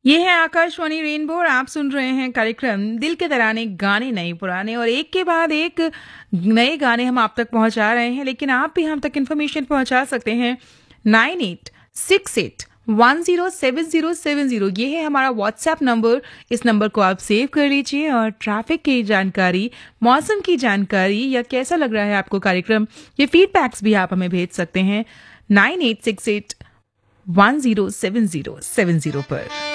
ये है आकाशवाणी रेनबो और आप सुन रहे हैं कार्यक्रम दिल के तराने गाने नए पुराने, और एक के बाद एक नए गाने हम आप तक पहुंचा रहे हैं। लेकिन आप भी हम तक इन्फॉर्मेशन पहुंचा सकते हैं 9868107070। ये है हमारा व्हाट्सएप नंबर। इस नंबर को आप सेव कर लीजिए और ट्रैफिक की जानकारी, मौसम की जानकारी या कैसा लग रहा है आपको कार्यक्रम, ये फीडबैक्स भी आप हमें भेज सकते हैं 9868107070 पर।